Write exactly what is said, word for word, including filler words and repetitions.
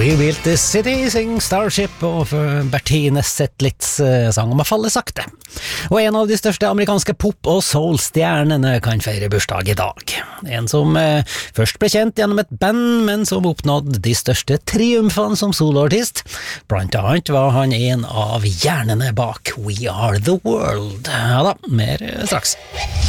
We Built This City, Sing Starship og Bertine Zetlitz sang om å falle sakte. Og en av de største amerikanske pop- og soul-stjernene kan feire bursdag i dag. En som eh, først ble kjent gjennom et band, men som oppnådde de største triumfene som soloartist. Blant annet var han en av hjernene bak We Are The World. Ja da, mer straks.